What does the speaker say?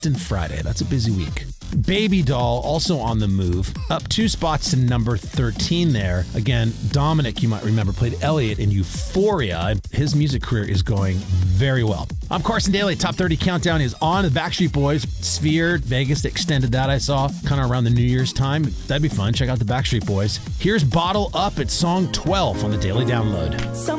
and Friday. That's a busy week. Baby Doll, also on the move, up 2 spots to number 13 there. Again, Dominic, you might remember, played Elliot in Euphoria. His music career is going very well. I'm Carson Daly. Top 30 Countdown is on. The Backstreet Boys, Sphere, Vegas, extended that I saw kind of around the New Year's time. That'd be fun. Check out the Backstreet Boys. Here's Bottle Up at song 12 on the Daily Download.